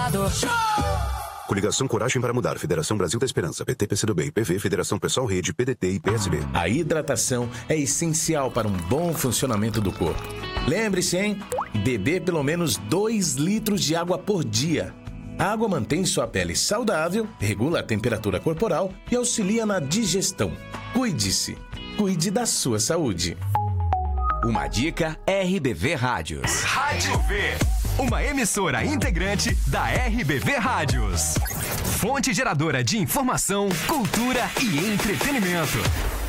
Governador. Coligação Coragem para Mudar, Federação Brasil da Esperança, PT, PCdoB, PV, Federação Pessoal Rede, PDT e PSB. A hidratação é essencial para um bom funcionamento do corpo. Lembre-se, hein? Beber pelo menos 2 litros de água por dia. A água mantém sua pele saudável, regula a temperatura corporal e auxilia na digestão. Cuide-se. Cuide da sua saúde. Uma dica RBV Rádios. Rádio V. Uma emissora integrante da RBV Rádios. Fonte geradora de informação, cultura e entretenimento.